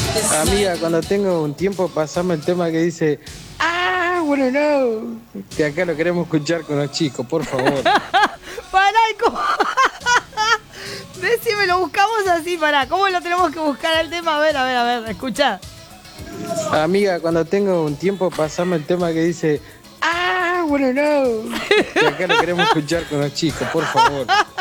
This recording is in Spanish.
Amiga, cuando tengo un tiempo, pasame el tema que dice, ah, bueno, no. Que acá lo queremos escuchar con los chicos, por favor. Pará, ¿cómo? Decime, lo buscamos así, pará. ¿Cómo lo tenemos que buscar el tema? A ver, escuchá. Amiga, cuando tengo un tiempo, pasame el tema que dice, ah, bueno, no. Que acá lo queremos escuchar con los chicos, por favor.